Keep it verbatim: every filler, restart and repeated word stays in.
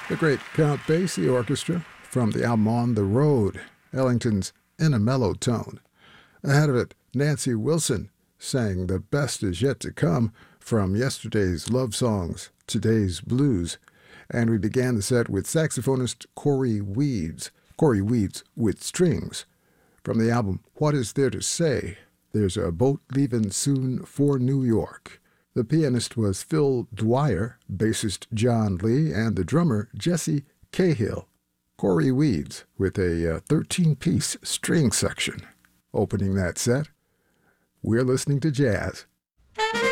The great Count Basie Orchestra from the album On the Road, Ellington's In a Mellow Tone. Ahead of it, Nancy Wilson sang The Best Is Yet to Come from yesterday's love songs, today's blues. And we began the set with saxophonist Corey Weeds, Corey Weeds with Strings, from the album What Is There to Say? There's a Boat Leaving Soon for New York. The pianist was Phil Dwyer, bassist John Lee, and the drummer Jesse Cahill. Corey Weeds with a thirteen-piece string section. Opening that set, we're listening to jazz.